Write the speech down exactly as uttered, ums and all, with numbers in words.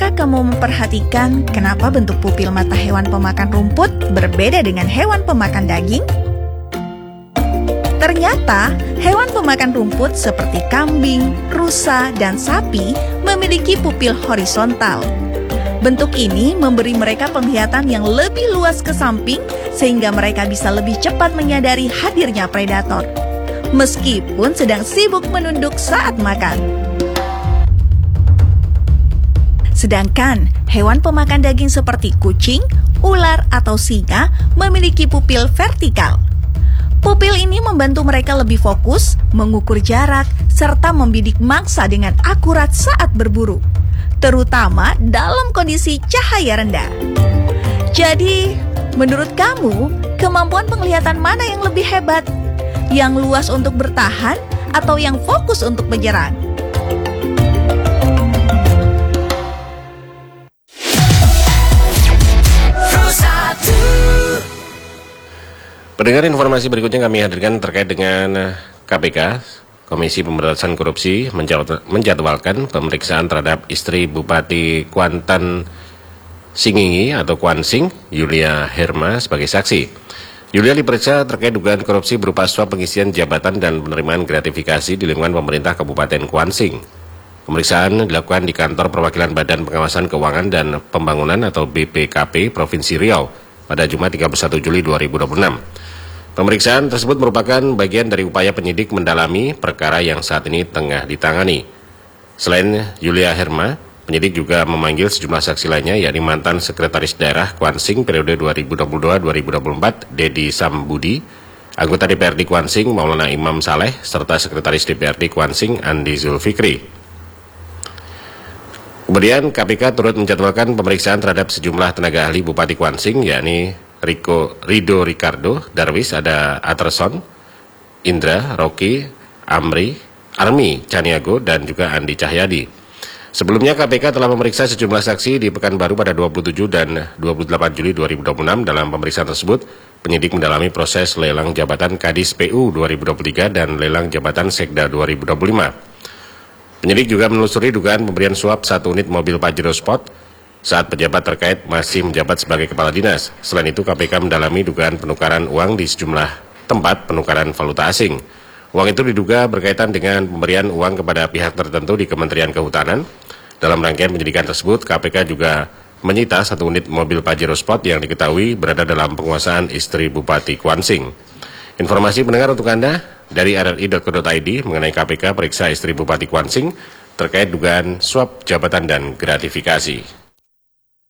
Pernahkah kamu memperhatikan kenapa bentuk pupil mata hewan pemakan rumput berbeda dengan hewan pemakan daging? Ternyata, hewan pemakan rumput seperti kambing, rusa, dan sapi memiliki pupil horizontal. Bentuk ini memberi mereka penglihatan yang lebih luas ke samping sehingga mereka bisa lebih cepat menyadari hadirnya predator, meskipun sedang sibuk menunduk saat makan. Sedangkan hewan pemakan daging seperti kucing, ular, atau singa memiliki pupil vertikal. Pupil ini membantu mereka lebih fokus, mengukur jarak, serta membidik mangsa dengan akurat saat berburu, terutama dalam kondisi cahaya rendah. Jadi, menurut kamu, kemampuan penglihatan mana yang lebih hebat? Yang luas untuk bertahan atau yang fokus untuk menyerang? Pendengar, informasi berikutnya kami hadirkan terkait dengan K P K. Komisi Pemberantasan Korupsi menjadwalkan pemeriksaan terhadap istri Bupati Kuantan Singingi atau Kuansing, Yulia Herma, sebagai saksi. Yulia diperiksa terkait dugaan korupsi berupa suap pengisian jabatan dan penerimaan gratifikasi di lingkungan pemerintah Kabupaten Kuansing. Pemeriksaan dilakukan di Kantor Perwakilan Badan Pengawasan Keuangan dan Pembangunan atau B P K P Provinsi Riau pada Jumat tiga puluh satu Juli dua ribu dua puluh enam. Pemeriksaan tersebut merupakan bagian dari upaya penyidik mendalami perkara yang saat ini tengah ditangani. Selain Yulia Herma, penyidik juga memanggil sejumlah saksi lainnya, yakni mantan Sekretaris Daerah Kuansing periode dua ribu dua puluh dua sampai dua ribu dua puluh empat, Dedi Sambudi, anggota D P R D Kuansing Maulana Imam Saleh, serta Sekretaris D P R D Kuansing Andi Zulfikri. Kemudian K P K turut menjadwalkan pemeriksaan terhadap sejumlah tenaga ahli Bupati Kuansing, yakni Rico, Rido Ricardo Darwis, ada Aterson, Indra, Rocky, Amri, Armi, Caniago, dan juga Andi Cahyadi. Sebelumnya K P K telah memeriksa sejumlah saksi di Pekanbaru pada dua puluh tujuh dan dua puluh delapan Juli dua ribu dua puluh enam. Dalam pemeriksaan tersebut, penyidik mendalami proses lelang jabatan Kadis P U dua ribu dua puluh tiga dan lelang jabatan Sekda dua ribu dua puluh lima. Penyidik juga menelusuri dugaan pemberian suap satu unit mobil Pajero Sport saat pejabat terkait masih menjabat sebagai kepala dinas. Selain itu, K P K mendalami dugaan penukaran uang di sejumlah tempat penukaran valuta asing. Uang itu diduga berkaitan dengan pemberian uang kepada pihak tertentu di Kementerian Kehutanan. Dalam rangkaian penyidikan tersebut, K P K juga menyita satu unit mobil Pajero Sport yang diketahui berada dalam penguasaan istri Bupati Kuansing. Informasi pendengar untuk Anda dari r r i titik co titik i d mengenai K P K periksa istri Bupati Kuansing terkait dugaan suap jabatan dan gratifikasi.